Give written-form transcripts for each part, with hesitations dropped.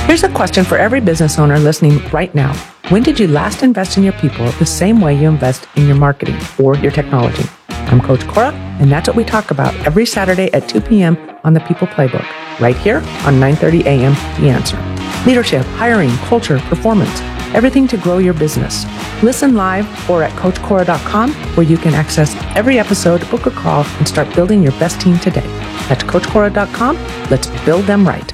Here's a question for every business owner listening right now. When did you last invest in your people the same way you invest in your marketing or your technology? I'm Coach Cora, and that's what we talk about every Saturday at 2 p.m. on the People Playbook, right here on 9:30 a.m. The Answer. Leadership, hiring, culture, performance, everything to grow your business. Listen live or at CoachCora.com, where you can access every episode, book a call, and start building your best team today. That's CoachCora.com. Let's build them right.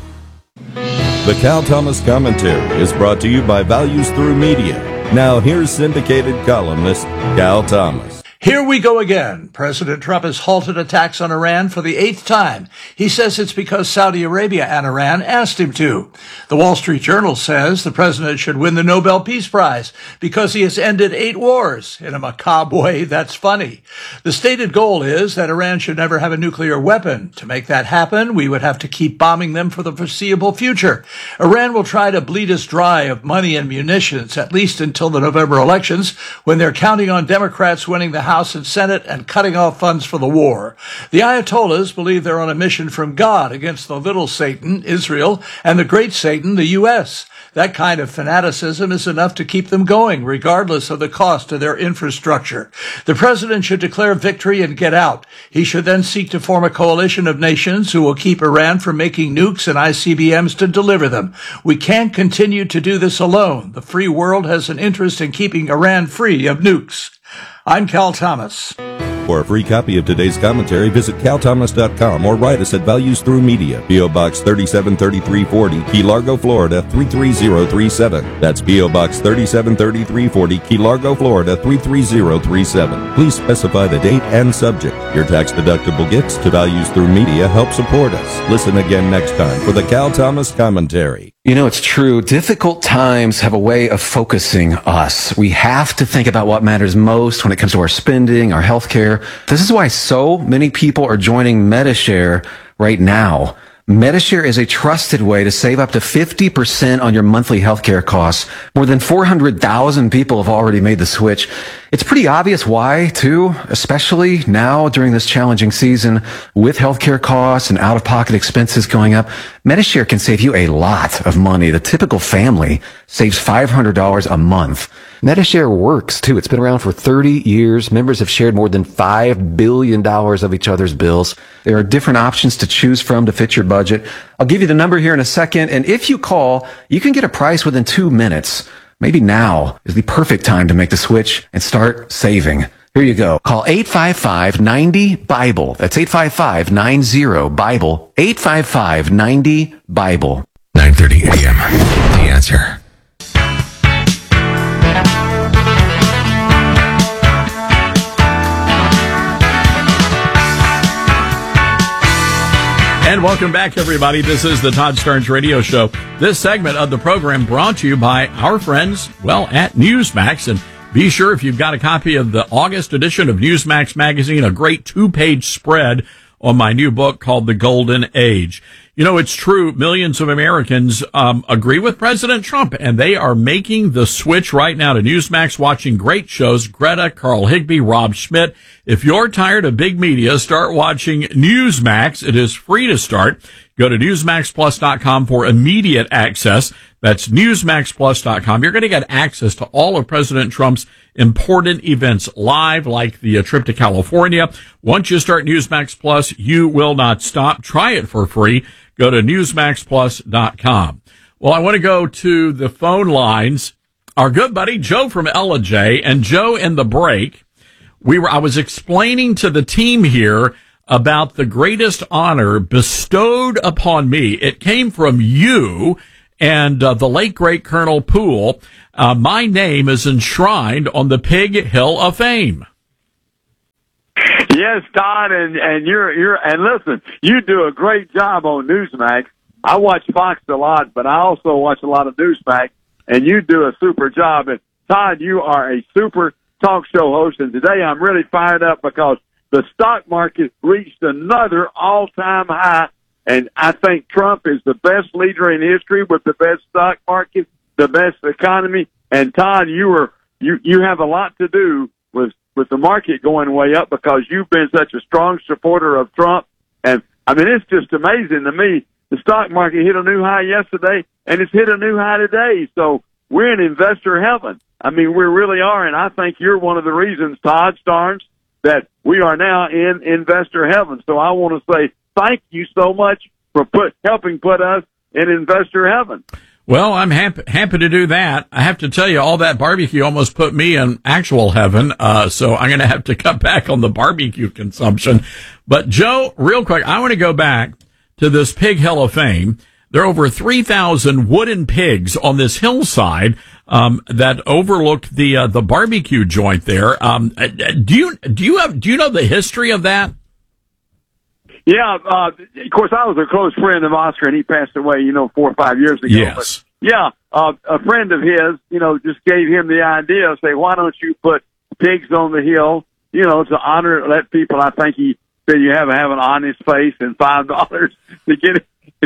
The Cal Thomas Commentary is brought to you by Values Through Media. Now here's syndicated columnist Cal Thomas. Here we go again. President Trump has halted attacks on Iran for the 8th time. He says it's because Saudi Arabia and Iran asked him to. The Wall Street Journal says the president should win the Nobel Peace Prize because he has ended 8 wars. In a macabre way, that's funny. The stated goal is that Iran should never have a nuclear weapon. To make that happen, we would have to keep bombing them for the foreseeable future. Iran will try to bleed us dry of money and munitions, at least until the November elections, when they're counting on Democrats winning the House and Senate and cutting off funds for the war. The Ayatollahs believe they're on a mission from God against the little Satan, Israel, and the great Satan, the U.S. That kind of fanaticism is enough to keep them going, regardless of the cost of their infrastructure. The president should declare victory and get out. He should then seek to form a coalition of nations who will keep Iran from making nukes and ICBMs to deliver them. We can't continue to do this alone. The free world has an interest in keeping Iran free of nukes. I'm Cal Thomas. For a free copy of today's commentary, visit calthomas.com or write us at Values Through Media, P.O. Box 373340, Key Largo, Florida 33037. That's P.O. Box 373340, Key Largo, Florida 33037. Please specify the date and subject. Your tax-deductible gifts to Values Through Media help support us. Listen again next time for the Cal Thomas Commentary. You know, it's true. Difficult times have a way of focusing us. We have to think about what matters most when it comes to our spending, our health care. This is why so many people are joining Medi-Share right now. Medi-Share is a trusted way to save up to 50% on your monthly healthcare costs. More than 400,000 people have already made the switch. It's pretty obvious why, too, especially now during this challenging season with healthcare costs and out-of-pocket expenses going up. Medi-Share can save you a lot of money. The typical family saves $500 a month. Medi-Share works, too. It's been around for 30 years. Members have shared more than $5 billion of each other's bills. There are different options to choose from to fit your budget. I'll give you the number here in a second, and if you call, you can get a price within 2 minutes. Maybe now is the perfect time to make the switch and start saving. Here you go. Call 855-90-BIBLE. That's 855-90-BIBLE. 855-90-BIBLE. 9:30 a.m. The Answer. And welcome back, everybody. This is the Todd Starnes Radio Show. This segment of the program brought to you by our friends, at Newsmax. And be sure, if you've got a copy of the August edition of Newsmax magazine, a great 2-page spread on my new book called The Golden Age. You know, it's true. Millions of Americans agree with President Trump, and they are making the switch right now to Newsmax, watching great shows. Greta, Carl Higbie, Rob Schmidt. If you're tired of big media, start watching Newsmax. It is free to start. Go to NewsmaxPlus.com for immediate access. That's NewsmaxPlus.com. You're going to get access to all of President Trump's important events live, like the trip to California. Once you start Newsmax Plus, you will not stop. Try it for free. Go to NewsmaxPlus.com. Well, I want to go to the phone lines. Our good buddy Joe from LJ, and Joe, in the break, I was explaining to the team here about the greatest honor bestowed upon me. It came from you and the late great Colonel Poole. My name is enshrined on the Pig Hill of Fame. Yes, Todd, and you're and listen, you do a great job on Newsmax. I watch Fox a lot, but I also watch a lot of Newsmax, and you do a super job. And Todd, you are a super talk show host, and today I'm really fired up because the stock market reached another all-time high, and I think Trump is the best leader in history with the best stock market, the best economy. And Todd, you have a lot to do with the market going way up because you've been such a strong supporter of Trump. And I mean, it's just amazing to me the stock market hit a new high yesterday, and it's hit a new high today. So we're in investor heaven. I mean, we really are, and I think you're one of the reasons, Todd Starnes, that we are now in investor heaven. So I want to say thank you so much for helping put us in investor heaven. Well, I'm happy to do that. I have to tell you, all that barbecue almost put me in actual heaven. So I'm going to have to cut back on the barbecue consumption. But Joe, real quick, I want to go back to this Pig Hill of Fame. There are over 3,000 wooden pigs on this hillside, that overlook the barbecue joint there. Do you know the history of that? Yeah, of course, I was a close friend of Oscar, and he passed away, 4 or 5 years ago. Yes. But, yeah, a friend of his, just gave him the idea, say, why don't you put pigs on the hill, to honor, let people, I think he said you have an honest face and $5 to get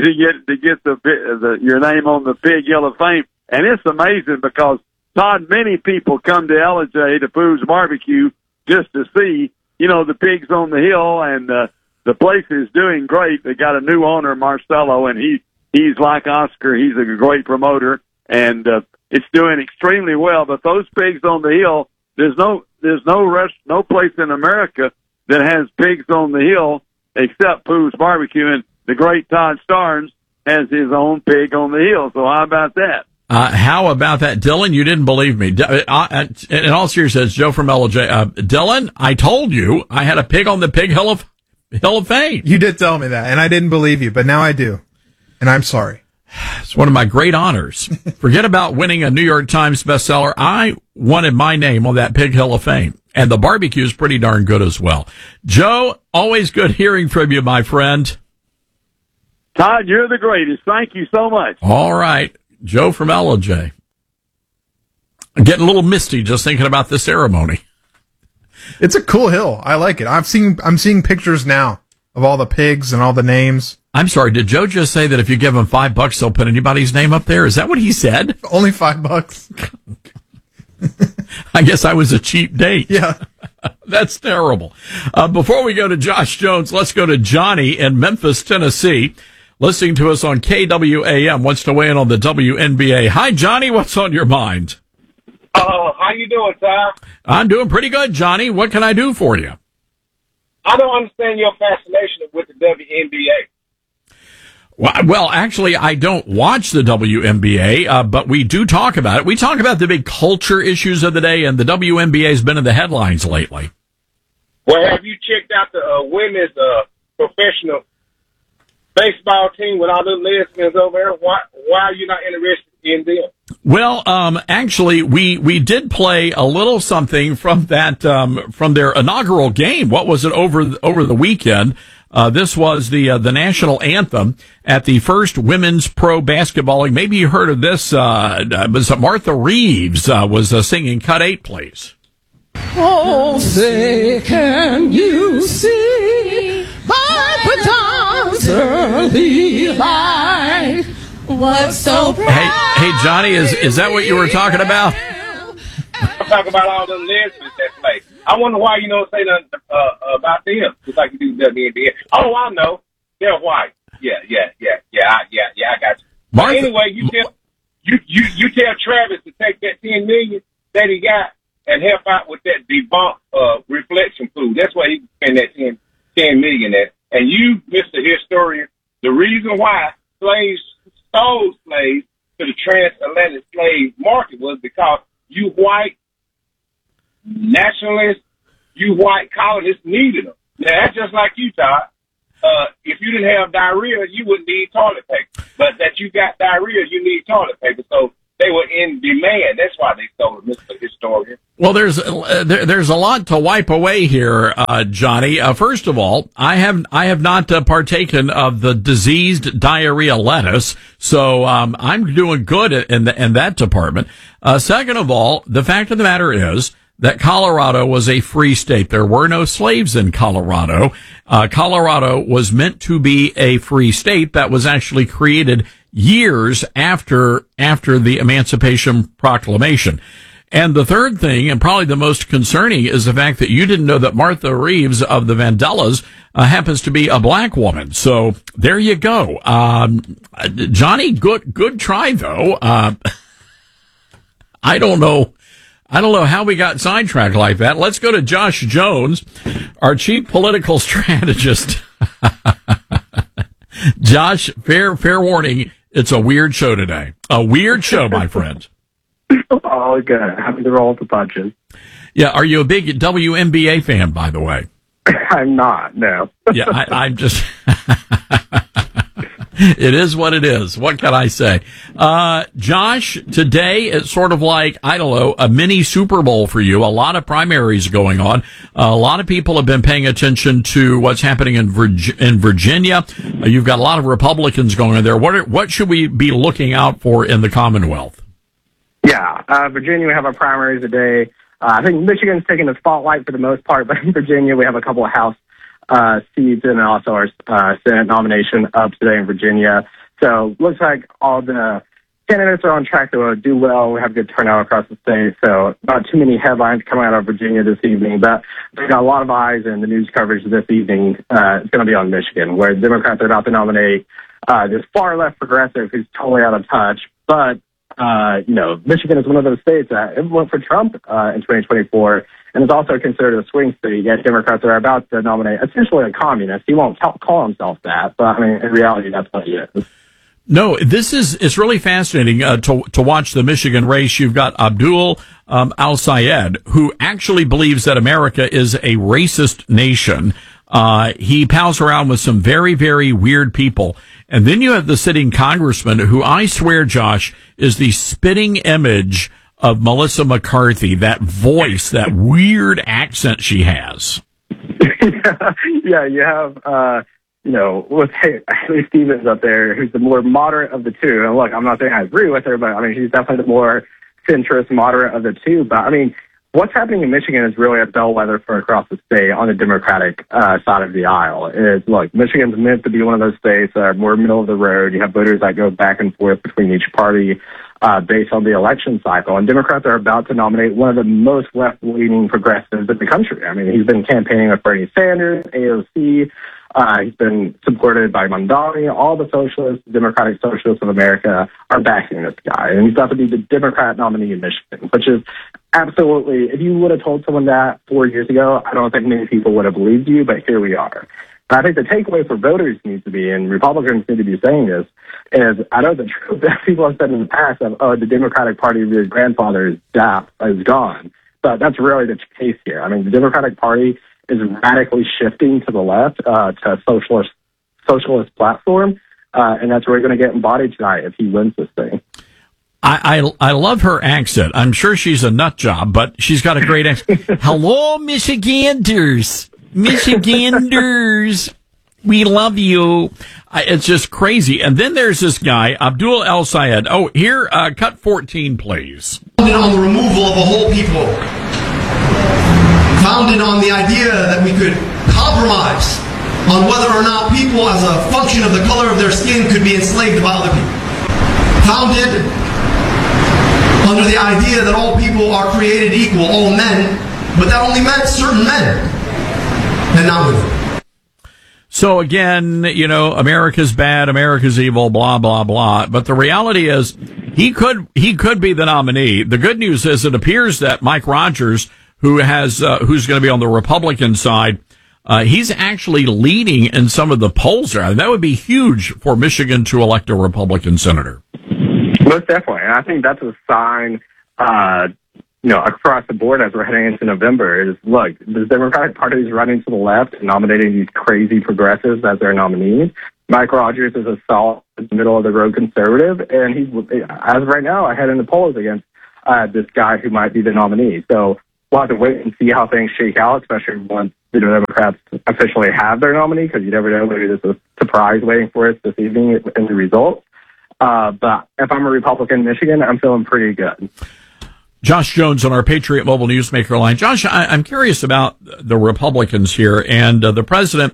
your name on the Pig Hill of Fame. And it's amazing because, Todd, many people come to LJ, to Pooh's Barbecue, just to see, the pigs on the hill, and, the place is doing great. They got a new owner, Marcelo, and he's like Oscar. He's a great promoter, and it's doing extremely well. But those pigs on the hill, there's no place in America that has pigs on the hill except Pooh's Barbecue, and the great Todd Starnes has his own pig on the hill. So how about that? How about that? Dylan, you didn't believe me. In all seriousness, Joe from LJ. Dylan, I told you I had a pig on the Pig Hill of Fame. You did tell me that, and I didn't believe you, but now I do. And I'm sorry. It's one of my great honors. Forget about winning a New York Times bestseller. I wanted my name on that Pig Hill of Fame. And the barbecue is pretty darn good as well. Joe, always good hearing from you, my friend. Todd, you're the greatest. Thank you so much. All right. Joe from LJ. I'm getting a little misty just thinking about this ceremony. It's a cool hill. I like it. I'm seeing pictures now of all the pigs and all the names. I'm sorry. Did Joe just say that if you give him $5, they'll put anybody's name up there? Is that what he said? Only $5. I guess I was a cheap date. Yeah. That's terrible. Before we go to Josh Jones, let's go to Johnny in Memphis, Tennessee, listening to us on KWAM, wants to weigh in on the WNBA. Hi, Johnny. What's on your mind? How you doing, Ty? I'm doing pretty good, Johnny. What can I do for you? I don't understand your fascination with the WNBA. Well, actually, I don't watch the WNBA, but we do talk about it. We talk about the big culture issues of the day, and the WNBA has been in the headlines lately. Well, have you checked out the women's professional baseball team with all the lesbians over there? Why are you not interested in them? Well, actually, we did play a little something from that from their inaugural game. What was it over the weekend? This was the national anthem at the first women's pro basketball league. Maybe you heard of this. Was Martha Reeves was singing "Cut 8, Please." Oh, say, can you see by the dawn's early light what's so bright? Hey, Johnny, is that what you were talking about? I'm talking about all the lesbians that play. I wonder why you don't say nothing about them, just like you do the WNBA. Oh, I know. They're white. Yeah, I got you. But anyway, you tell Travis to take that $10 million that he got and help out with that debunk reflection food. That's why he can spend that $10 million at. And you, Mr. Historian, the reason why slaves sold slaves to the transatlantic slave market was because you white nationalists, you white colonists needed them. Now, that's just like you, Todd. If you didn't have diarrhea, you wouldn't need toilet paper. But that you got diarrhea, you need toilet paper. So they were in demand. That's why they sold it, Mr. Historian. Well, there's a lot to wipe away here, Johnny. First of all, I have not partaken of the diseased diarrhea lettuce, so I'm doing good in that department. Second of all, the fact of the matter is that Colorado was a free state. There were no slaves in Colorado. Colorado was meant to be a free state that was actually created years after the Emancipation Proclamation. And the third thing, and probably the most concerning, is the fact that you didn't know that Martha Reeves of the Vandellas happens to be a black woman. So there you go. Johnny, good try though. I don't know how we got sidetracked like that. Let's go to Josh Jones, our chief political strategist. Josh, fair warning. It's a weird show today. A weird show, my friend. Oh, okay. Happy to roll with the punches. Yeah. Are you a big WNBA fan, by the way? I'm not, no. Yeah, I'm just... It is what it is. What can I say? Josh, today it's sort of like, I don't know, a mini Super Bowl for you. A lot of primaries going on. A lot of people have been paying attention to what's happening in Virginia. You've got a lot of Republicans going in there. What should we be looking out for in the Commonwealth? Yeah, Virginia, we have our primaries today. I think Michigan's taking the spotlight for the most part, but in Virginia, we have a couple of House seats and also our Senate nomination up today in Virginia. So looks like all the candidates are on track to do well. We have good turnout across the state, so not too many headlines coming out of Virginia this evening, but we've got a lot of eyes, and the news coverage this evening is going to be on Michigan, where Democrats are about to nominate this far-left progressive who's totally out of touch. But, Michigan is one of those states that went for Trump in 2024, and is also considered a swing state, yet Democrats are about to nominate essentially a communist. He won't call himself that, but, I mean, in reality, that's what he is. No, it's really fascinating to watch the Michigan race. You've got Abdul al-Sayed, who actually believes that America is a racist nation. He pals around with some very, very weird people. And then you have the sitting congressman, who I swear, Josh, is the spitting image of Melissa McCarthy, that voice, that weird accent she has. Yeah, you have, with Haley Stevens up there, who's the more moderate of the two. And look, I'm not saying I agree with her, but I mean, she's definitely the more centrist, moderate of the two. But I mean, what's happening in Michigan is really a bellwether for across the state on the Democratic side of the aisle. Look, Michigan's meant to be one of those states that are more middle of the road. You have voters that go back and forth between each party based on the election cycle. And Democrats are about to nominate one of the most left-leaning progressives in the country. I mean, he's been campaigning with Bernie Sanders, AOC. He's been supported by Mondani. All the socialists, Democratic Socialists of America, are backing this guy. And he's about to be the Democrat nominee in Michigan, which is absolutely, if you would have told someone that 4 years ago, I don't think many people would have believed you, but here we are. And I think the takeaway for voters needs to be, and Republicans need to be saying this, is I know the truth that people have said in the past of, the Democratic Party of your grandfather is gone. But that's really the case here. I mean, the Democratic Party is radically shifting to the left, to a socialist platform, and that's where we're going to get embodied tonight if he wins this thing. I love her accent. I'm sure she's a nut job, but she's got a great accent. Hello, Michiganders. Michiganders. We love you. It's just crazy. And then there's this guy, Abdul al-Sayed. Oh, here, cut 14, please. On the removal of a whole people. Founded on the idea that we could compromise on whether or not people as a function of the color of their skin could be enslaved by other people. Founded under the idea that all people are created equal, all men, but that only meant certain men, and not women. So again, America's bad, America's evil, blah, blah, blah. But the reality is he could be the nominee. The good news is it appears that Mike Rogers, who's going to be on the Republican side, he's actually leading in some of the polls there. And that would be huge for Michigan to elect a Republican senator. Most definitely. And I think that's a sign, across the board as we're heading into November is, look, the Democratic Party is running to the left and nominating these crazy progressives as their nominees. Mike Rogers is a solid middle-of-the-road conservative, and he's, as of right now, ahead in the polls against this guy who might be the nominee. So we'll have to wait and see how things shake out, especially once the Democrats officially have their nominee, because you never know, maybe there's a surprise waiting for us this evening in the results. But if I'm a Republican in Michigan, I'm feeling pretty good. Josh Jones on our Patriot Mobile Newsmaker line. Josh, I'm curious about the Republicans here, and the president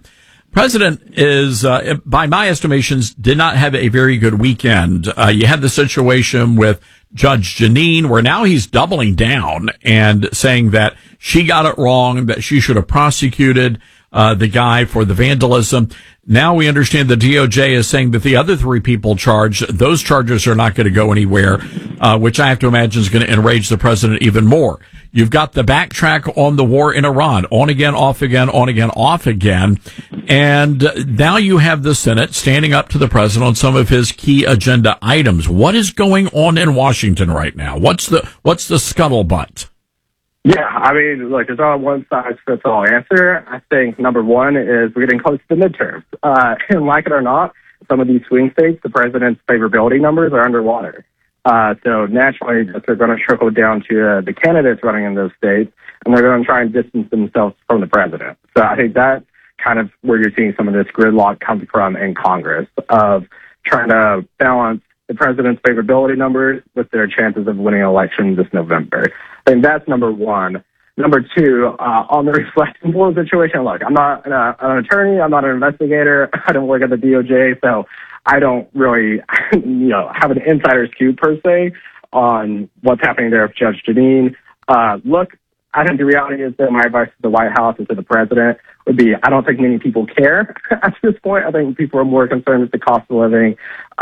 President is, by my estimations, did not have a very good weekend. You had the situation with Judge Jeanine, where now he's doubling down and saying that she got it wrong, that she should have prosecuted the guy for the vandalism. Now we understand the DOJ is saying that the other three people charged, those charges are not going to go anywhere, which I have to imagine is going to enrage the president even more. You've got the backtrack on the war in Iran, on again, off again, on again, off again. And now you have the Senate standing up to the president on some of his key agenda items. What is going on in Washington right now? What's the scuttlebutt? Yeah, I mean, look, there's not a one-size-fits-all answer. I think number one is we're getting close to the midterms. And like it or not, some of these swing states, the president's favorability numbers are underwater. So naturally, they're going to trickle down to the candidates running in those states, and they're going to try and distance themselves from the president. So I think that's kind of where you're seeing some of this gridlock come from in Congress, of trying to balance the president's favorability numbers with their chances of winning an election this November. I think that's number one. Number two, on the reflecting pool situation, look, I'm not an attorney. I'm not an investigator. I don't work at the DOJ, so I don't really, have an insider's scoop per se on what's happening there with Judge Jeanine. Look, I think the reality is that my advice to the White House and to the president would be, I don't think many people care at this point. I think people are more concerned with the cost of living,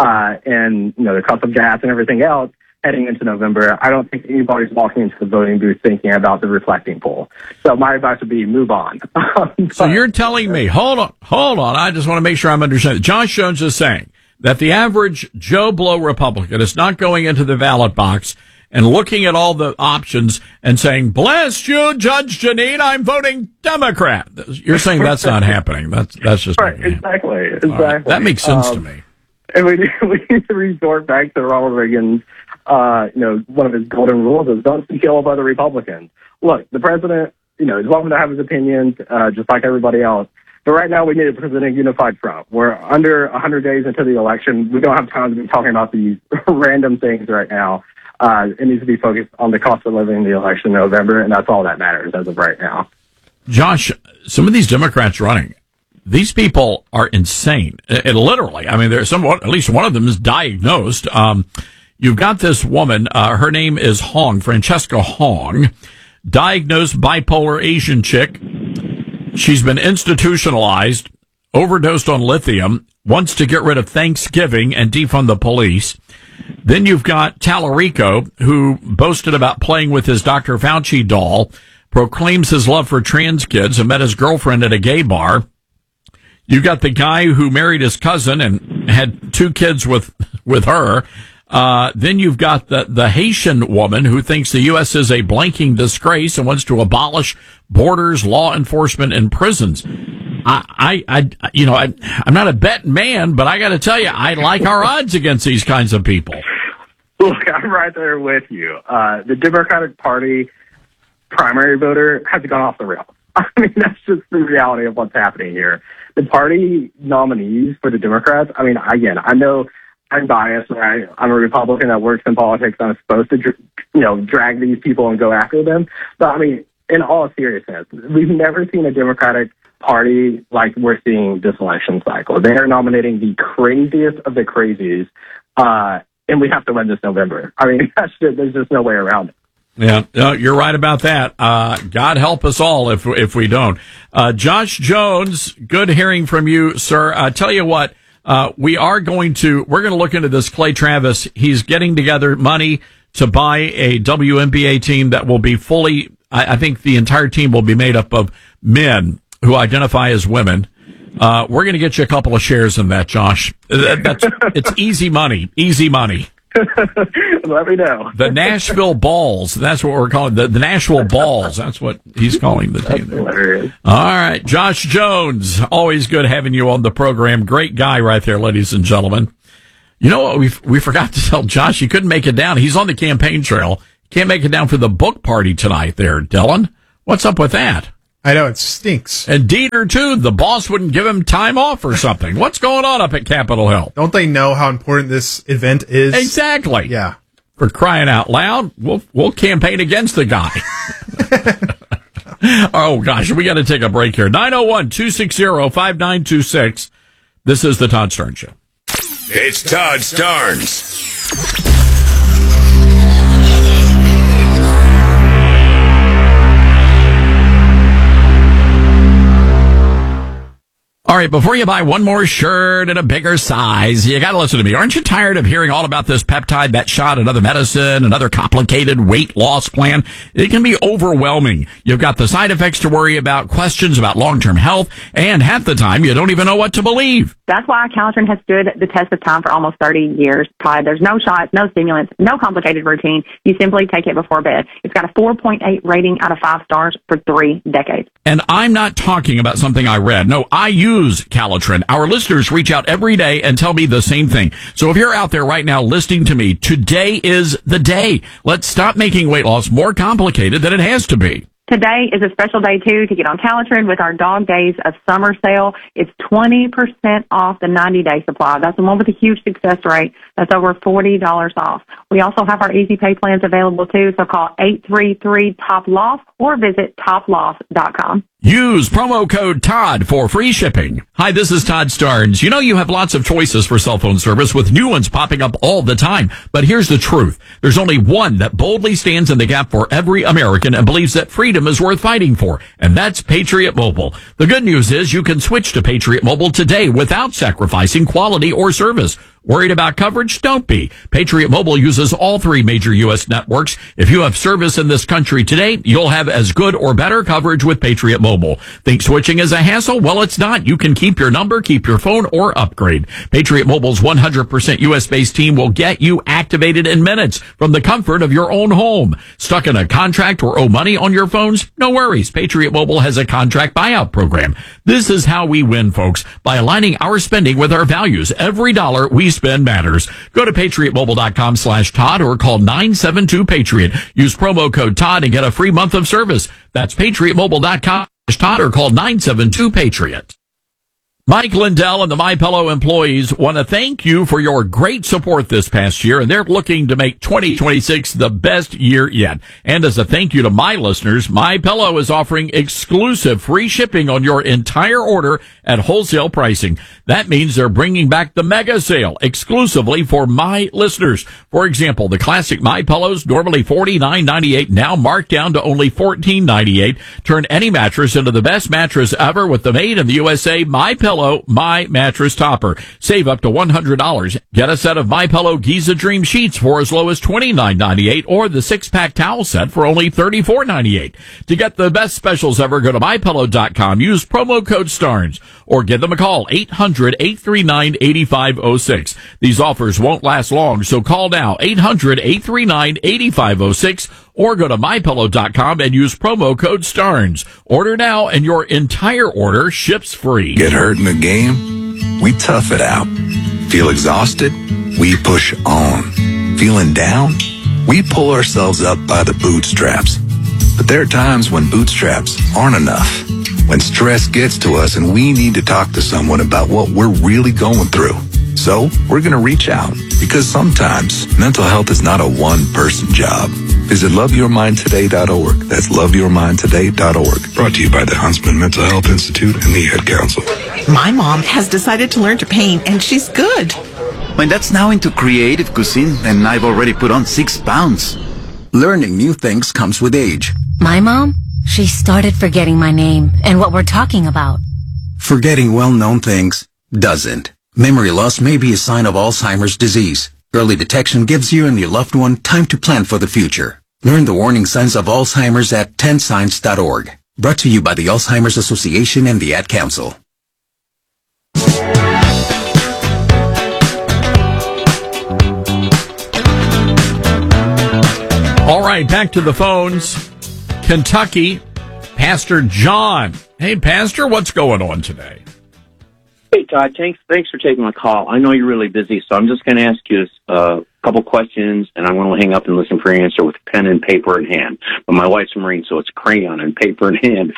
and, the cost of gas and everything else heading into November. I don't think anybody's walking into the voting booth thinking about the reflecting poll. So my advice would be move on. So you're telling me, hold on. I just want to make sure I'm understanding. Josh Jones is saying that the average Joe Blow Republican is not going into the ballot box and looking at all the options and saying, bless you, Judge Jeanine, I'm voting Democrat. You're saying that's not happening. That's just right. Exactly. Right. That makes sense to me. And we need to resort back to Ronald Reagan's, one of his golden rules is don't speak ill of other Republicans. Look, the president, is welcome to have his opinions, just like everybody else. But right now we need to present a unified front. We're under 100 days into the election. We don't have time to be talking about these random things right now. It needs to be focused on the cost of living in the election in November, and that's all that matters as of right now. Josh, some of these Democrats running, these people are insane. And literally, I mean, there's at least one of them is diagnosed. You've got this woman, her name is Hong, Francesca Hong, diagnosed bipolar Asian chick. She's been institutionalized, overdosed on lithium, wants to get rid of Thanksgiving and defund the police. Then you've got Tallarico, who boasted about playing with his Dr. Fauci doll, proclaims his love for trans kids, and met his girlfriend at a gay bar. You've got the guy who married his cousin and had 2 kids with her. Then you've got the Haitian woman who thinks the U.S. is a blanking disgrace and wants to abolish borders, law enforcement, and prisons. I'm not a betting man, but I got to tell you, I like our odds against these kinds of people. Look, I'm right there with you. The Democratic Party primary voter has gone off the rails. I mean, that's just the reality of what's happening here. The party nominees for the Democrats, I mean, again, I know I'm biased, right? I'm a Republican that works in politics. I'm supposed to, drag these people and go after them. But, I mean, in all seriousness, we've never seen a Democratic Party like we're seeing this election cycle. They are nominating the craziest of the crazies, and we have to win this November. I mean, there's just no way around it. Yeah, you're right about that. God help us all if we don't. Josh Jones, good hearing from you, sir. Tell you what, we're going to look into this Clay Travis. He's getting together money to buy a WNBA team that will be fully, I think the entire team will be made up of men who identify as women. We're going to get you a couple of shares in that, Josh. It's easy money. Let me know. The Nashville Balls. That's what we're calling the Nashville Balls. That's what he's calling the team. Hilarious. All right. Josh Jones. Always good having you on the program. Great guy right there, ladies and gentlemen. You know what? We forgot to tell Josh he couldn't make it down. He's on the campaign trail. Can't make it down for the book party tonight there, Dylan. What's up with that? I know, it stinks. And Dieter, too, the boss wouldn't give him time off or something. What's going on up at Capitol Hill? Don't they know how important this event is? Exactly. Yeah. For crying out loud, we'll campaign against the guy. Oh, gosh, we got to take a break here. 901-260-5926. This is the Todd Starnes Show. It's Todd Starnes. All right, before you buy one more shirt in a bigger size, you got to listen to me. Aren't you tired of hearing all about this peptide, that shot, another medicine, another complicated weight loss plan? It can be overwhelming. You've got the side effects to worry about, questions about long-term health, and half the time you don't even know what to believe. That's why Calitrin has stood the test of time for almost 30 years, Todd. There's no shots, no stimulants, no complicated routine. You simply take it before bed. It's got a 4.8 rating out of 5 stars for 3 decades. And I'm not talking about something I read. No, I use Calitrin. Our listeners reach out every day and tell me the same thing. So if you're out there right now listening to me, today is the day. Let's stop making weight loss more complicated than it has to be. Today is a special day, too, to get on Calitrin with our Dog Days of Summer sale. It's 20% off the 90-day supply. That's the one with a huge success rate. That's over $40 off. We also have our easy pay plans available, too, so call 833-TOP-LOSS or visit toploss.com. Use promo code Todd for free shipping. Hi, this is Todd Starnes. You know you have lots of choices for cell phone service with new ones popping up all the time. But here's the truth. There's only one that boldly stands in the gap for every American and believes that freedom is worth fighting for. And that's Patriot Mobile. The good news is you can switch to Patriot Mobile today without sacrificing quality or service. Worried about coverage? Don't be. Patriot Mobile uses all 3 major U.S. networks. If you have service in this country today, you'll have as good or better coverage with Patriot Mobile. Think switching is a hassle? Well, it's not. You can keep your number, keep your phone, or upgrade. Patriot Mobile's 100% U.S.-based team will get you activated in minutes from the comfort of your own home. Stuck in a contract or owe money on your phones? No worries. Patriot Mobile has a contract buyout program. This is how we win, folks, by aligning our spending with our values. Every dollar we spend matters. Go to patriotmobile.com/Todd or call 972-PATRIOT. Use promo code Todd and get a free month of service. That's patriotmobile.com/Todd or call 972-PATRIOT. Mike Lindell and the MyPillow employees want to thank you for your great support this past year, and they're looking to make 2026 the best year yet. And as a thank you to my listeners, MyPillow is offering exclusive free shipping on your entire order at wholesale pricing. That means they're bringing back the mega sale exclusively for my listeners. For example, the classic MyPillows, normally $49.98, now marked down to only $14.98. Turn any mattress into the best mattress ever with the made in the USA MyPillow My Mattress Topper. Save up to $100. Get a set of MyPillow Giza Dream Sheets for as low as $29.98 or the 6-pack towel set for only $34.98. To get the best specials ever, go to MyPillow.com. Use promo code STARNS or give them a call, 800-839-8506. These offers won't last long, so call now, 800-839-8506 or go to MyPillow.com and use promo code STARNS. Order now and your entire order ships free. Get hurt in the game? We tough it out. Feel exhausted? We push on. Feeling down? We pull ourselves up by the bootstraps. But there are times when bootstraps aren't enough. When stress gets to us and we need to talk to someone about what we're really going through. So we're going to reach out because sometimes mental health is not a one-person job. Visit loveyourmindtoday.org. That's loveyourmindtoday.org. Brought to you by the Huntsman Mental Health Institute and the Ad Council. My mom has decided to learn to paint, and she's good. My dad's now into creative cuisine, and I've already put on 6 pounds. Learning new things comes with age. My mom? She started forgetting my name and what we're talking about. Forgetting well-known things doesn't. Memory loss may be a sign of Alzheimer's disease. Early detection gives you and your loved one time to plan for the future. Learn the warning signs of Alzheimer's at 10signs.org. Brought to you by the Alzheimer's Association and the Ad Council. All right, back to the phones. Kentucky, Pastor John. Hey, Pastor, what's going on today? Hey, Todd, thanks for taking my call. I know you're really busy, so I'm just going to ask you a couple questions, and I'm going to hang up and listen for your answer with pen and paper in hand. But my wife's a Marine, so it's crayon and paper in hand.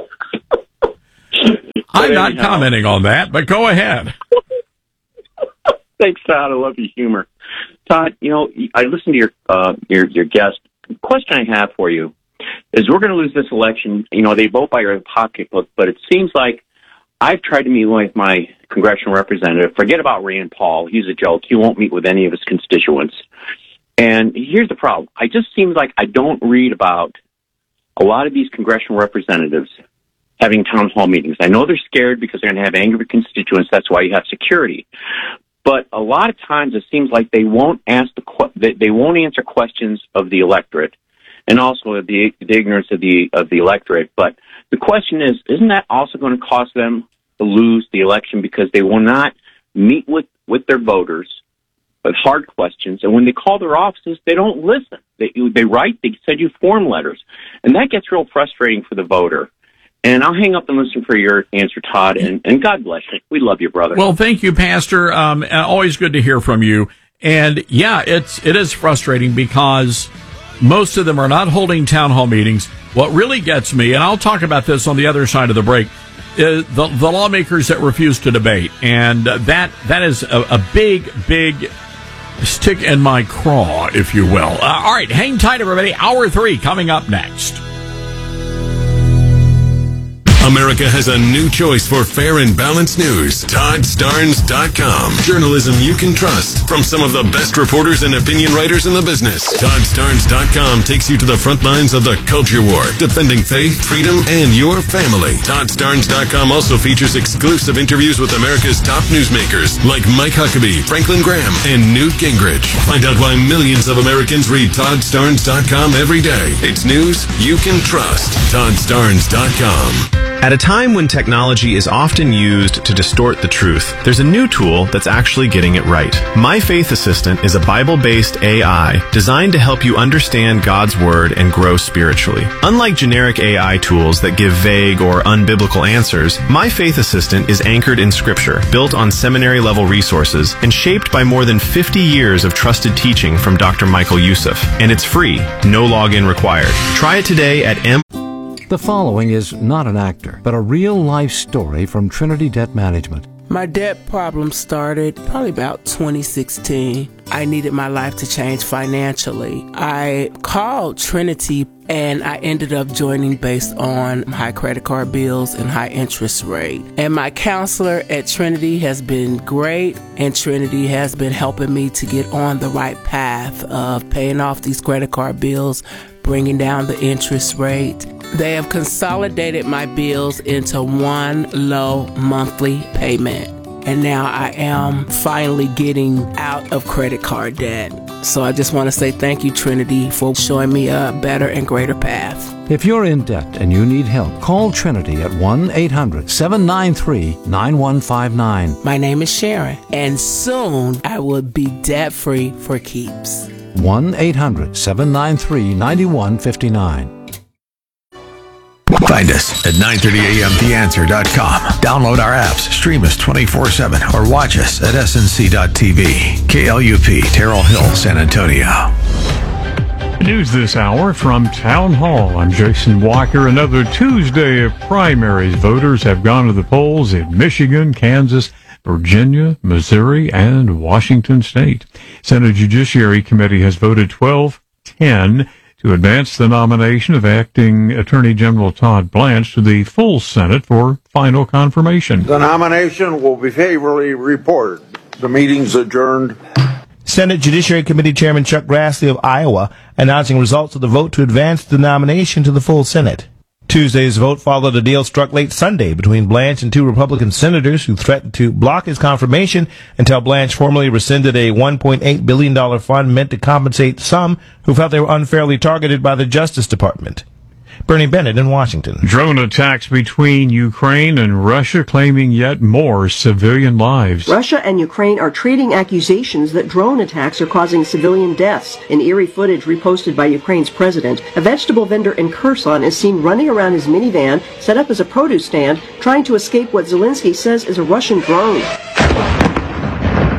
I'm not commenting on that, but go ahead. Thanks, Todd. I love your humor. Todd, you know, I listened to your guest. The question I have for you, is we're going to lose this election. You know, they vote by your pocketbook, but it seems like I've tried to meet with my congressional representative. Forget about Rand Paul. He's a joke. He won't meet with any of his constituents. And here's the problem. It just seems like I don't read about a lot of these congressional representatives having town hall meetings. I know they're scared because they're going to have angry constituents. That's why you have security. But a lot of times it seems like they won't they won't answer questions of the electorate, and also of the ignorance of the electorate. But the question is, isn't that also going to cause them to lose the election because they will not meet with their voters with hard questions, and when they call their offices, they don't listen. They send you form letters, and that gets real frustrating for the voter. And I'll hang up and listen for your answer, Todd, and God bless you. We love you, brother. Well, thank you, Pastor. Always good to hear from you. And yeah, it is frustrating because most of them are not holding town hall meetings. What really gets me, and I'll talk about this on the other side of the break, is the lawmakers that refuse to debate. And that is a big stick in my craw, if you will. All right, hang tight, everybody. Hour 3 coming up next. America has a new choice for fair and balanced news. ToddStarnes.com. Journalism you can trust from some of the best reporters and opinion writers in the business. ToddStarnes.com takes you to the front lines of the culture war, defending faith, freedom, and your family. ToddStarnes.com also features exclusive interviews with America's top newsmakers like Mike Huckabee, Franklin Graham, and Newt Gingrich. Find out why millions of Americans read ToddStarnes.com every day. It's news you can trust. ToddStarnes.com. At a time when technology is often used to distort the truth, there's a new tool that's actually getting it right. My Faith Assistant is a Bible-based AI designed to help you understand God's Word and grow spiritually. Unlike generic AI tools that give vague or unbiblical answers, My Faith Assistant is anchored in Scripture, built on seminary-level resources, and shaped by more than 50 years of trusted teaching from Dr. Michael Youssef. And it's free, no login required. Try it today at The following is not an actor, but a real-life story from Trinity Debt Management. My debt problem started probably about 2016. I needed my life to change financially. I called Trinity and I ended up joining based on high credit card bills and high interest rate. And my counselor at Trinity has been great, and Trinity has been helping me to get on the right path of paying off these credit card bills, bringing down the interest rate. They have consolidated my bills into one low monthly payment. And now I am finally getting out of credit card debt. So I just want to say thank you, Trinity, for showing me a better and greater path. If you're in debt and you need help, call Trinity at 1-800-793-9159. My name is Sharon, and soon I will be debt-free for keeps. 1-800-793-9159. Find us at 930amtheanswer.com. Download our apps, stream us 24/7, or watch us at snc.tv. KLUP, Terrell Hill, San Antonio. News this hour from Town Hall. I'm Jason Walker. Another Tuesday of primaries. Voters have gone to the polls in Michigan, Kansas, Virginia, Missouri, and Washington State. Senate Judiciary Committee has voted 12-10 to advance the nomination of Acting Attorney General Todd Blanche to the full Senate for final confirmation. The nomination will be favorably reported. The meeting's adjourned. Senate Judiciary Committee Chairman Chuck Grassley of Iowa announcing results of the vote to advance the nomination to the full Senate. Tuesday's vote followed a deal struck late Sunday between Blanche and 2 Republican senators who threatened to block his confirmation until Blanche formally rescinded a $1.8 billion fund meant to compensate some who felt they were unfairly targeted by the Justice Department. Bernie Bennett in Washington. Drone attacks between Ukraine and Russia claiming yet more civilian lives. Russia and Ukraine are trading accusations that drone attacks are causing civilian deaths. In eerie footage reposted by Ukraine's president, a vegetable vendor in Kherson is seen running around his minivan set up as a produce stand, trying to escape what Zelensky says is a Russian drone.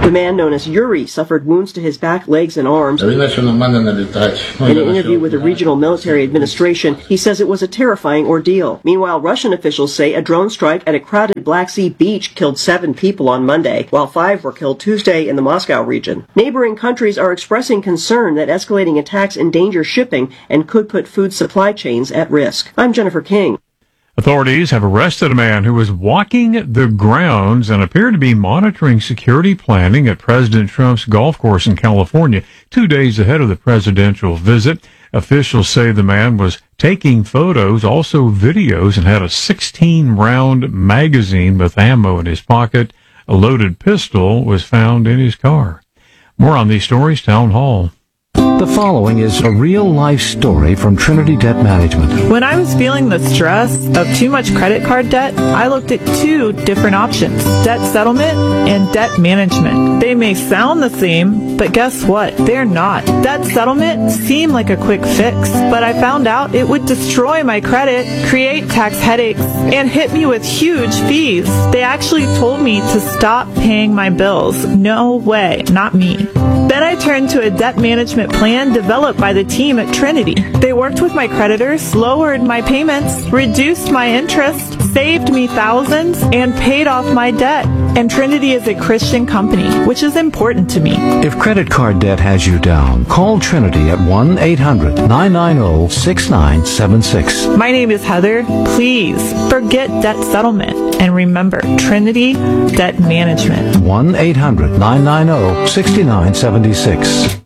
The man known as Yuri suffered wounds to his back, legs, and arms. In an interview with the regional military administration, he says it was a terrifying ordeal. Meanwhile, Russian officials say a drone strike at a crowded Black Sea beach killed 7 people on Monday, while 5 were killed Tuesday in the Moscow region. Neighboring countries are expressing concern that escalating attacks endanger shipping and could put food supply chains at risk. I'm Jennifer King. Authorities have arrested a man who was walking the grounds and appeared to be monitoring security planning at President Trump's golf course in California 2 days ahead of the presidential visit. Officials say the man was taking photos, also videos, and had a 16-round magazine with ammo in his pocket. A loaded pistol was found in his car. More on these stories, Town Hall. The following is a real-life story from Trinity Debt Management. When I was feeling the stress of too much credit card debt, I looked at 2 different options, debt settlement and debt management. They may sound the same, but guess what? They're not. Debt settlement seemed like a quick fix, but I found out it would destroy my credit, create tax headaches, and hit me with huge fees. They actually told me to stop paying my bills. No way, not me. Then I turned to a debt management plan developed by the team at Trinity. They worked with my creditors, lowered my payments, reduced my interest, saved me thousands, and paid off my debt. And Trinity is a Christian company, which is important to me. If credit card debt has you down, call Trinity at 1-800-990-6976. My name is Heather. Please forget debt settlement and remember Trinity Debt Management. 1-800-990-6976.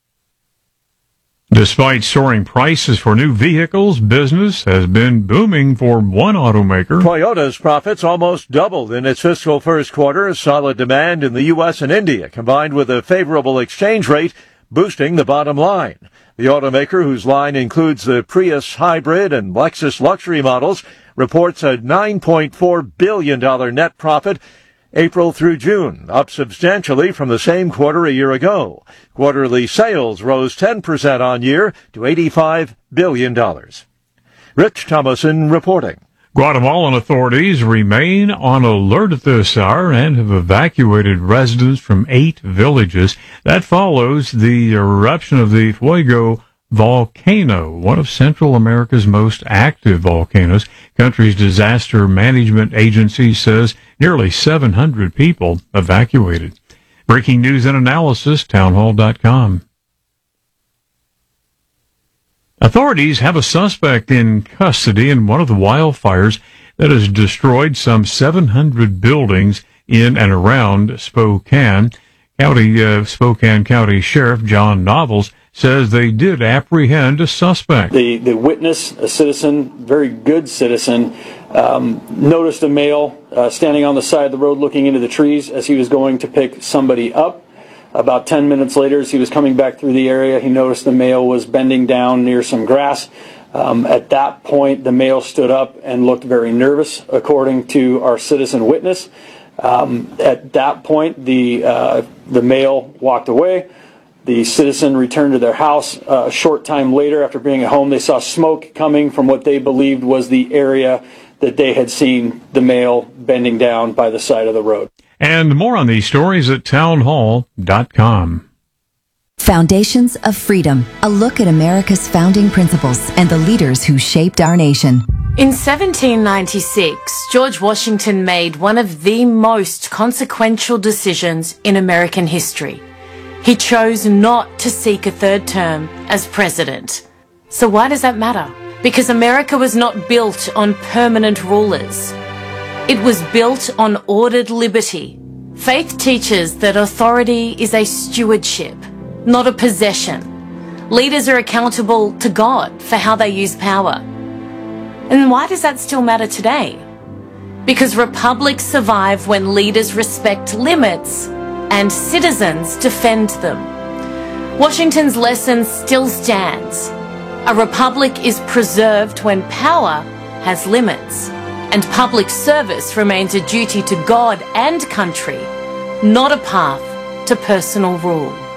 Despite soaring prices for new vehicles, business has been booming for one automaker. Toyota's profits almost doubled in its fiscal first quarter. Solid demand in the U.S. and India, combined with a favorable exchange rate, boosting the bottom line. The automaker, whose line includes the Prius hybrid and Lexus luxury models, reports a $9.4 billion net profit April through June, up substantially from the same quarter a year ago. Quarterly sales rose 10% on year to $85 billion. Rich Thomason reporting. Guatemalan authorities remain on alert at this hour and have evacuated residents from 8 villages. That follows the eruption of the Fuego volcano, one of Central America's most active volcanoes. Country's disaster management agency says nearly 700 people evacuated. Breaking news and analysis, townhall.com. Authorities have a suspect in custody in one of the wildfires that has destroyed some 700 buildings in and around Spokane. Spokane County Sheriff John Novels says they did apprehend a suspect. The witness, a citizen, very good citizen, noticed a male standing on the side of the road looking into the trees as he was going to pick somebody up. About 10 minutes later, as he was coming back through the area, he noticed the male was bending down near some grass. At that point, the male stood up and looked very nervous, according to our citizen witness. At that point, the male walked away. The citizen returned to their house. A short time later, after being at home, they saw smoke coming from what they believed was the area that they had seen the male bending down by the side of the road. And more on these stories at townhall.com. Foundations of Freedom, a look at America's founding principles and the leaders who shaped our nation. In 1796, George Washington made one of the most consequential decisions in American history. He chose not to seek a third term as president. So why does that matter? Because America was not built on permanent rulers. It was built on ordered liberty. Faith teaches that authority is a stewardship, not a possession. Leaders are accountable to God for how they use power. And why does that still matter today? Because republics survive when leaders respect limits and citizens defend them. Washington's lesson still stands. A republic is preserved when power has limits, and public service remains a duty to God and country, not a path to personal rule.